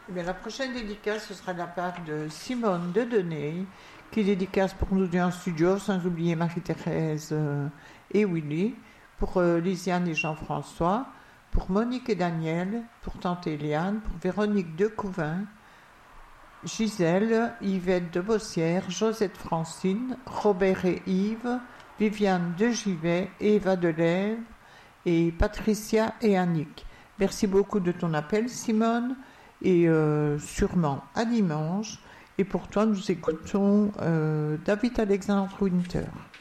Eh bien, la prochaine dédicace, ce sera de la part de Simone de Deney, qui dédicace pour nous en studio, sans oublier Marie-Thérèse et Willy, pour Lisiane et Jean-François, pour Monique et Daniel, pour Tante Eliane, pour Véronique Decouvin, Gisèle, Yvette de Bossière, Josette Francine, Robert et Yves, Viviane de Givet, Eva de Lève et Patricia et Annick. Merci beaucoup de ton appel, Simone, et sûrement à dimanche. Et pour toi, nous écoutons David Alexandre Winter.